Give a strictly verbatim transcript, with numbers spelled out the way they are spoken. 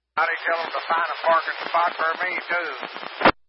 Howdy, tell them to find a parking spot for me, too.